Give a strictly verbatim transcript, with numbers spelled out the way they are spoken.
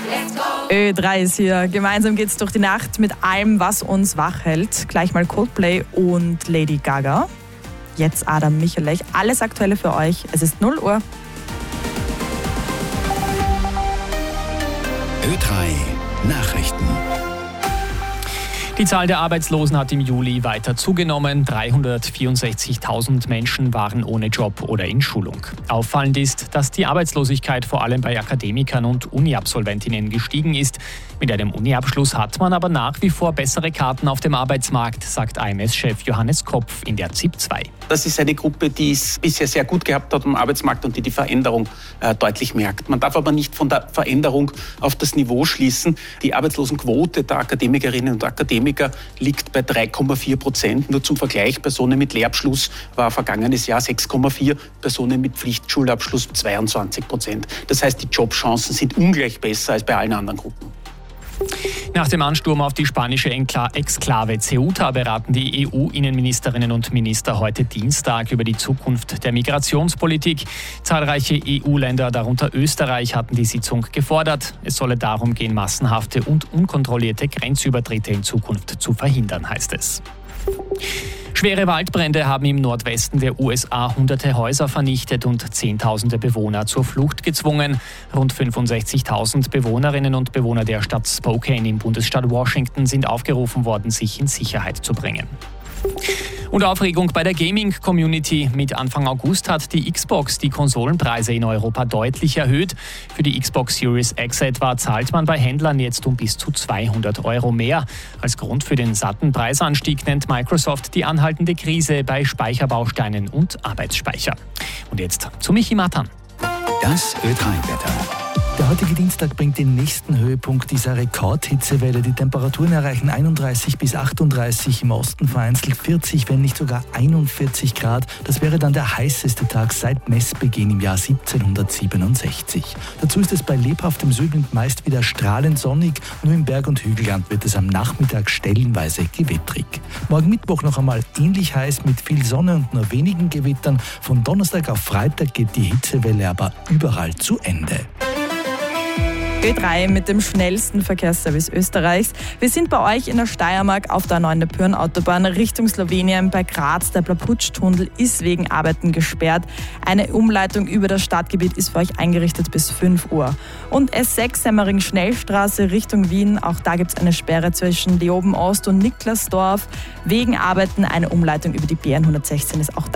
Ö drei ist hier. Gemeinsam geht's durch die Nacht mit allem, was uns wach hält. Gleich mal Coldplay und Lady Gaga. Jetzt Adam Michalech. Alles Aktuelle für euch. Es ist null Uhr. Ö drei Nachrichten. Die Zahl der Arbeitslosen hat im Juli weiter zugenommen. dreihundertvierundsechzigtausend Menschen waren ohne Job oder in Schulung. Auffallend ist, dass die Arbeitslosigkeit vor allem bei Akademikern und Uni-Absolventinnen gestiegen ist. Mit einem Uni-Abschluss hat man aber nach wie vor bessere Karten auf dem Arbeitsmarkt, sagt A M S-Chef Johannes Kopf in der Z I P zwei. Das ist eine Gruppe, die es bisher sehr gut gehabt hat am Arbeitsmarkt und die die Veränderung äh, deutlich merkt. Man darf aber nicht von der Veränderung auf das Niveau schließen. Die Arbeitslosenquote der Akademikerinnen und Akademiker liegt bei drei Komma vier Prozent. Nur zum Vergleich, Personen mit Lehrabschluss war vergangenes Jahr sechs Komma vier, Personen mit Pflichtschulabschluss zweiundzwanzig Prozent. Das heißt, die Jobchancen sind ungleich besser als bei allen anderen Gruppen. Nach dem Ansturm auf die spanische Exklave Ceuta beraten die E U-Innenministerinnen und Minister heute Dienstag über die Zukunft der Migrationspolitik. Zahlreiche E U-Länder, darunter Österreich, hatten die Sitzung gefordert. Es solle darum gehen, massenhafte und unkontrollierte Grenzübertritte in Zukunft zu verhindern, heißt es. Schwere Waldbrände haben im Nordwesten der U S A hunderte Häuser vernichtet und Zehntausende Bewohner zur Flucht gezwungen. Rund fünfundsechzigtausend Bewohnerinnen und Bewohner der Stadt Spokane im Bundesstaat Washington sind aufgerufen worden, sich in Sicherheit zu bringen. Und Aufregung bei der Gaming-Community. Mit Anfang August hat die Xbox die Konsolenpreise in Europa deutlich erhöht. Für die Xbox Series X etwa zahlt man bei Händlern jetzt um bis zu zweihundert Euro mehr. Als Grund für den satten Preisanstieg nennt Microsoft die anhaltende Krise bei Speicherbausteinen und Arbeitsspeicher. Und jetzt zu Michi Matan. Das Ö drei Wetter. Der heutige Dienstag bringt den nächsten Höhepunkt dieser Rekordhitzewelle. Die Temperaturen erreichen einunddreißig bis achtunddreißig, im Osten vereinzelt vierzig, wenn nicht sogar einundvierzig Grad. Das wäre dann der heißeste Tag seit Messbeginn im Jahr siebzehnhundertsiebenundsechzig. Dazu ist es bei lebhaftem Südwind meist wieder strahlend sonnig. Nur im Berg- und Hügelland wird es am Nachmittag stellenweise gewittrig. Morgen Mittwoch noch einmal ähnlich heiß mit viel Sonne und nur wenigen Gewittern. Von Donnerstag auf Freitag geht die Hitzewelle aber überall zu Ende. Ö drei mit dem schnellsten Verkehrsservice Österreichs. Wir sind bei euch in der Steiermark auf der neuen Nepüren-Autobahn Richtung Slowenien bei Graz. Der Blaputsch-Tunnel ist wegen Arbeiten gesperrt. Eine Umleitung über das Stadtgebiet ist für euch eingerichtet bis fünf Uhr. Und S sechs Semmering-Schnellstraße Richtung Wien. Auch da gibt es eine Sperre zwischen Leoben Ost und Niklasdorf. Wegen Arbeiten eine Umleitung über die B hundertsechzehn ist auch da